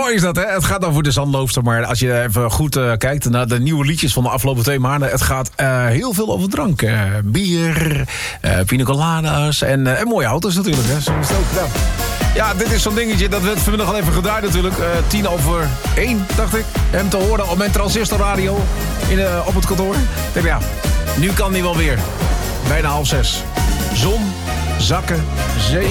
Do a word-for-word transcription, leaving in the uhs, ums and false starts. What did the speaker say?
mooi is dat, hè? Het gaat over de zandloopster, maar als je even goed uh, kijkt naar de nieuwe liedjes van de afgelopen twee maanden, het gaat uh, heel veel over drank. Uh, bier, uh, pina coladas en, uh, en mooie auto's natuurlijk, hè? Zo is het ook. Nou. Ja, dit is zo'n dingetje, dat werd vanmiddag al even gedraaid natuurlijk. Uh, tien over één, dacht ik. Hem te horen op mijn transistorradio in, uh, op het kantoor. Ik denk, ja, nu kan die wel weer. Bijna half zes. Zon, zakken, zee.